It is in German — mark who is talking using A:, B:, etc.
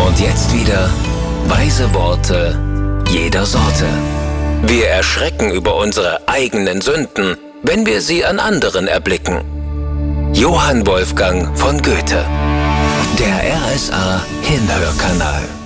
A: Und jetzt wieder weise Worte jeder Sorte. Wir erschrecken über unsere eigenen Sünden, wenn wir sie an anderen erblicken. Johann Wolfgang von Goethe. Der RSA Hinhörkanal.